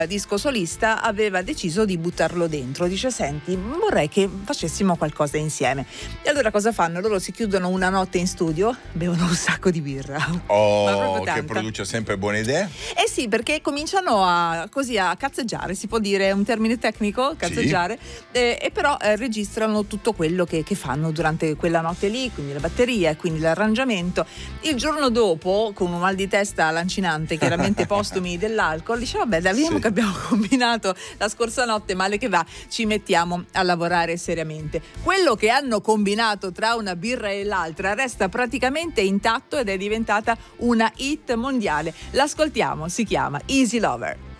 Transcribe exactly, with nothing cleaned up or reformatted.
disco solista aveva deciso di buttarlo dentro. Dice: senti, vorrei che facessimo qualcosa insieme. E allora cosa fanno? Loro si chiudono una notte in studio, bevono un sacco di birra. Oh, che produce sempre buone idee. Eh sì, perché cominciano a così a cazzeggiare, si può dire, è un termine tecnico, cazzeggiare, sì. eh, e però eh, registrano tutto quello che, che fanno durante quella notte lì, quindi la batteria, quindi l'arrangiamento. Il giorno dopo, con un mal di testa lancinante, chiaramente postumi dell'alcol, dice: vabbè, dai, vediamo sì. che abbiamo combinato la scorsa notte, male che va, ci mettiamo a lavorare seriamente. Quello che hanno combinato tra una birra e l'altra resta praticamente intatto ed è diventata una hit mondiale. L'ascoltiamo, si chiama Easy Lover.